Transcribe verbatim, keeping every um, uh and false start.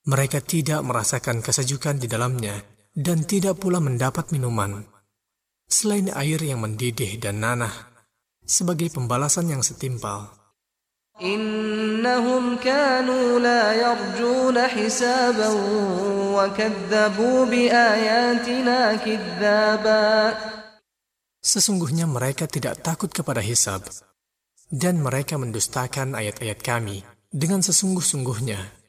Mereka tidak merasakan kesejukan di dalamnya dan tidak pula mendapat minuman selain air yang mendidih dan nanah sebagai pembalasan yang setimpal. Innahum kanu la yarjuna hisaban wa kadzabu bi ayatina kidzaba. Sesungguhnya mereka tidak takut kepada hisab dan mereka mendustakan ayat-ayat kami dengan sesungguh-sungguhnya.